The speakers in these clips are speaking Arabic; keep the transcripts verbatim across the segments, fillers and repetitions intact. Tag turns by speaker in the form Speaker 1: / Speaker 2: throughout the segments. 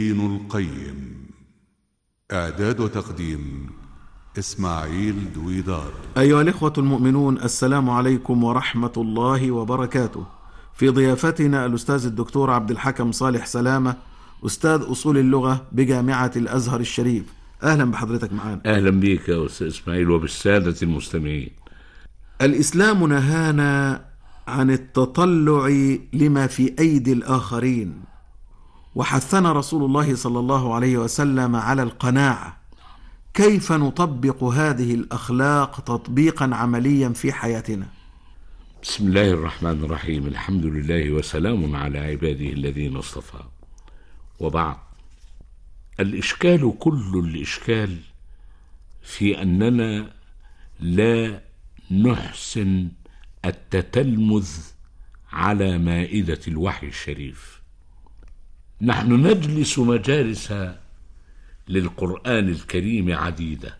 Speaker 1: ابن القيم. إعداد وتقديم إسماعيل دويدار.
Speaker 2: أيها الإخوة المؤمنون، السلام عليكم ورحمة الله وبركاته. في ضيافتنا الأستاذ الدكتور عبد الحكم صالح سلامة، أستاذ أصول اللغة بجامعة الأزهر الشريف. أهلا بحضرتك معنا.
Speaker 3: أهلا بك يا أستاذ إسماعيل وبالسادة المستمعين.
Speaker 2: الإسلام نهانا عن التطلع لما في أيدي الآخرين، وحثنا رسول الله صلى الله عليه وسلم على القناعة. كيف نطبق هذه الأخلاق تطبيقا عمليا في حياتنا؟
Speaker 3: بسم الله الرحمن الرحيم. الحمد لله وسلام على عباده الذين اصطفى، وبعد. الإشكال كل الإشكال في أننا لا نحسن التتلمذ على مائدة الوحي الشريف. نحن نجلس مجالس للقرآن الكريم عديدة،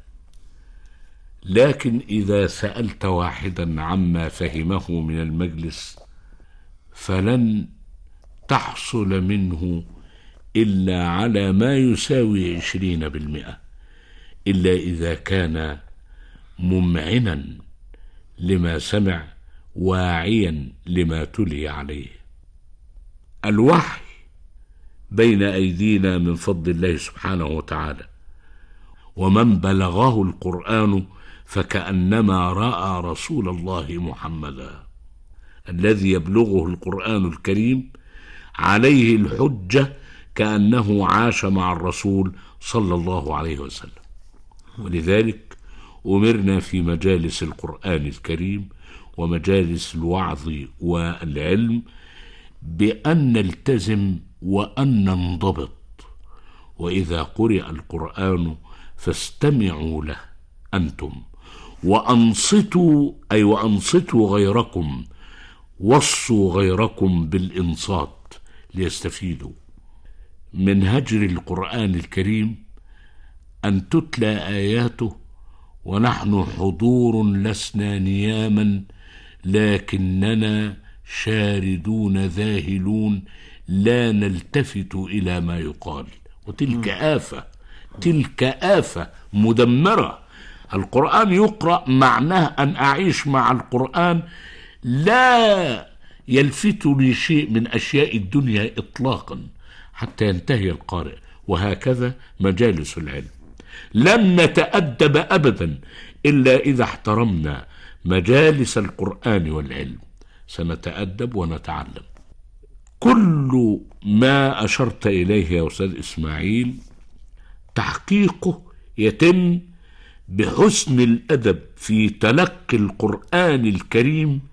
Speaker 3: لكن إذا سألت واحدا عما فهمه من المجلس فلن تحصل منه إلا على ما يساوي عشرين بالمئة، إلا إذا كان ممعنا لما سمع واعيا لما تلي عليه. الوحي بين أيدينا من فضل الله سبحانه وتعالى، ومن بلغه القرآن فكأنما رأى رسول الله محمدا. الذي يبلغه القرآن الكريم عليه الحجة كأنه عاش مع الرسول صلى الله عليه وسلم. ولذلك أمرنا في مجالس القرآن الكريم ومجالس الوعظ والعلم بأن نلتزم وأن ننضبط. وإذا قرئ القرآن فاستمعوا له أنتم وأنصتوا، أي وأنصتوا غيركم، وصوا غيركم بالإنصات ليستفيدوا. من هجر القرآن الكريم أن تتلى آياته ونحن حضور لسنا نياما، لكننا شاردون ذاهلون لا نلتفت إلى ما يقال. وتلك آفة، تلك آفة مدمرة. القرآن يقرأ معناه أن أعيش مع القرآن، لا يلفت لي شيء من أشياء الدنيا إطلاقا حتى ينتهي القارئ. وهكذا مجالس العلم، لن نتأدب أبدا إلا إذا احترمنا مجالس القرآن والعلم. سنتأدب ونتعلم. كل ما أشرت إليه يا أستاذ إسماعيل تحقيقه يتم بحسن الأدب في تلقي القرآن الكريم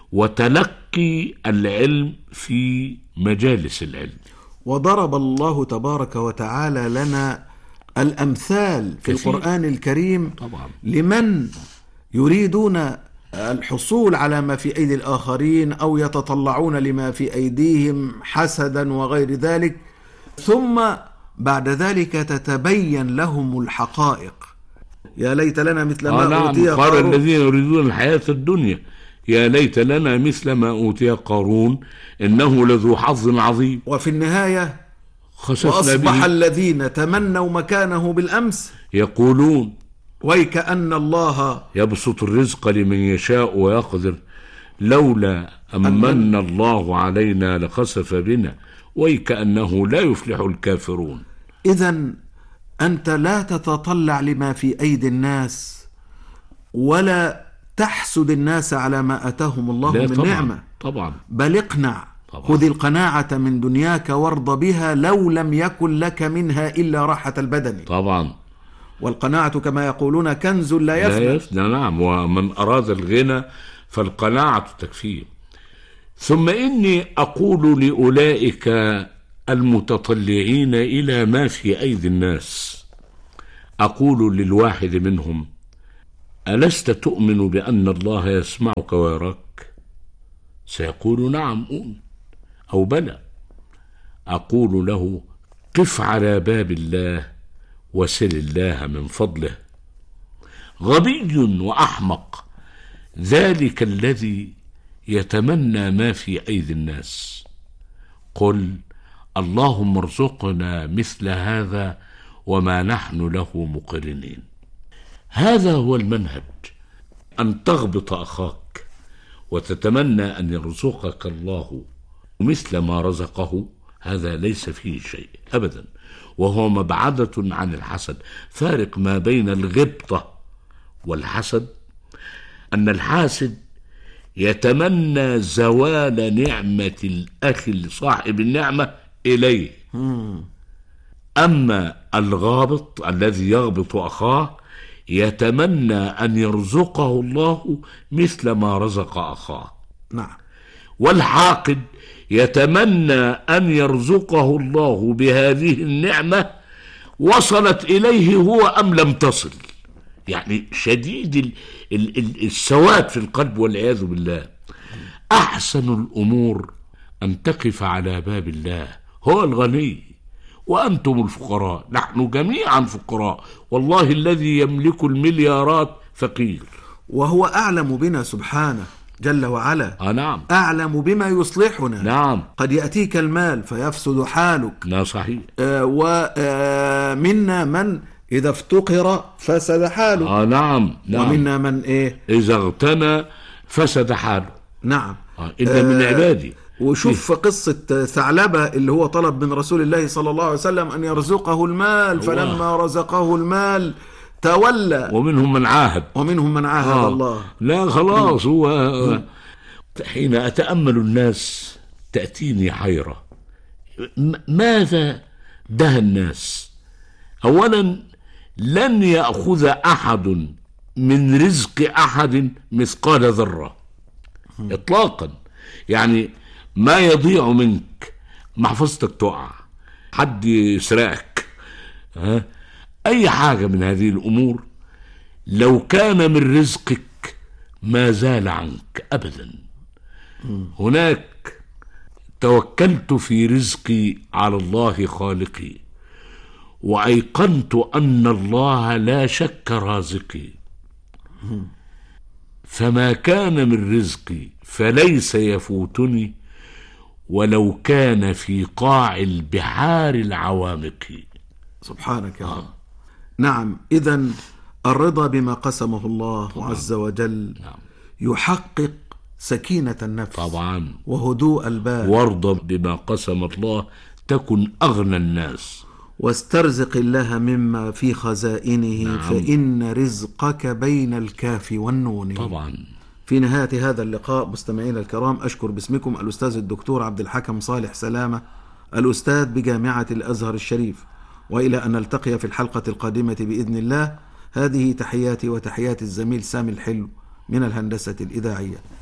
Speaker 3: وتلقي العلم في مجالس العلم.
Speaker 2: وضرب الله تبارك وتعالى لنا الأمثال في كثير. القرآن الكريم طبعا لمن يريدون الحصول على ما في أيدي الآخرين أو يتطلعون لما في أيديهم حسدا وغير ذلك، ثم بعد ذلك تتبين لهم الحقائق. يا ليت لنا مثل ما
Speaker 3: آه
Speaker 2: أوتي
Speaker 3: نعم. قال الذين يريدون الحياة الدنيا يا ليت لنا مثل ما أوتي قارون إنه لذو حظ عظيم.
Speaker 2: وفي النهاية
Speaker 3: وأصبح
Speaker 2: به. الذين تمنوا مكانه بالأمس
Speaker 3: يقولون
Speaker 2: ويكأن الله
Speaker 3: يبسط الرزق لمن يشاء ويقدر لولا أمن الله علينا لخسف بنا ويكأنه لا يفلح الكافرون.
Speaker 2: إذن أنت لا تتطلع لما في أيدي الناس ولا تحسد الناس على ما أتاهم الله من
Speaker 3: طبعًا
Speaker 2: نعمة
Speaker 3: طبعا،
Speaker 2: بل اقنع. خذ القناعة من دنياك وارض بها لو لم يكن لك منها إلا راحة البدن.
Speaker 3: طبعا.
Speaker 2: والقناعة كما يقولون كنز لا يفنى.
Speaker 3: لا يفنى، نعم. ومن أراد الغنى فالقناعة تكفيه. ثم إني أقول لأولئك المتطلعين إلى ما في أيدي الناس، أقول للواحد منهم: ألست تؤمن بأن الله يسمعك ويراك؟ سيقول: نعم أؤمن أو بلى. أقول له: قف على باب الله وسل الله من فضله. غبي وأحمق ذلك الذي يتمنى ما في أيدي الناس. قل اللهم ارزقنا مثل هذا وما نحن له مقرنين. هذا هو المنهج، أن تغبط أخاك وتتمنى أن يرزقك الله مثل ما رزقه، هذا ليس فيه شيء أبدا، وهو مبعدة عن الحسد. فارق ما بين الغبطة والحسد أن الحاسد يتمنى زوال نعمة الأخ لصاحب النعمة إليه، أما الغابط الذي يغبط أخاه يتمنى أن يرزقه الله مثل ما رزق أخاه.
Speaker 2: نعم.
Speaker 3: والحاقد يتمنى أن يرزقه الله بهذه النعمة وصلت إليه هو أم لم تصل. يعني شديد ال ال ال السواد في القلب والعياذ بالله. أحسن الأمور أن تقف على باب الله، هو الغني وأنتم الفقراء، نحن جميعا فقراء، والله الذي يملك المليارات فقير،
Speaker 2: وهو أعلم بنا سبحانه جل وعلا.
Speaker 3: آه نعم.
Speaker 2: أعلم بما يصلحنا.
Speaker 3: نعم.
Speaker 2: قد يأتيك المال فيفسد حالك.
Speaker 3: لا صحيح.
Speaker 2: آه ومنا آه من إذا افتقر فسد حاله.
Speaker 3: آه نعم. نعم.
Speaker 2: ومنا من إيه
Speaker 3: إذا اغتنى فسد حاله.
Speaker 2: نعم.
Speaker 3: آه إن آه من عبادي.
Speaker 2: وشوف إيه؟ قصة ثعلبة اللي هو طلب من رسول الله صلى الله عليه وسلم أن يرزقه المال، فلما رزقه المال تولى.
Speaker 3: ومنهم من عاهد
Speaker 2: ومنهم من عاهد آه. الله.
Speaker 3: لا خلاص هو آه. حين أتأمل الناس تأتيني حيرة. ماذا ده الناس؟ أولا لن يأخذ أحد من رزق أحد مثقال ذرة إطلاقا. يعني ما يضيع منك، محفظتك تقع، حد يسرقك، ها؟ أي حاجة من هذه الأمور لو كان من رزقك ما زال عنك أبدا. هناك توكلت في رزقي على الله خالقي، وأيقنت أن الله لا شك رازقي، فما كان من رزقي فليس يفوتني ولو كان في قاع البحار العوامق.
Speaker 2: سبحانك يا رب. آه. نعم. إذن الرضا بما قسمه الله طبعا. عز وجل نعم. يحقق سكينة النفس
Speaker 3: طبعا
Speaker 2: وهدوء البال.
Speaker 3: وارضى بما قسم الله تكن أغنى الناس،
Speaker 2: واسترزق الله مما في خزائنه نعم. فإن رزقك بين الكاف والنون.
Speaker 3: طبعا.
Speaker 2: في نهاية هذا اللقاء مستمعينا الكرام، أشكر باسمكم الأستاذ الدكتور عبد الحكم صالح سلامة، الأستاذ بجامعة الأزهر الشريف، وإلى أن نلتقي في الحلقة القادمة بإذن الله. هذه تحياتي وتحيات الزميل سامي الحلو من الهندسة الإذاعية.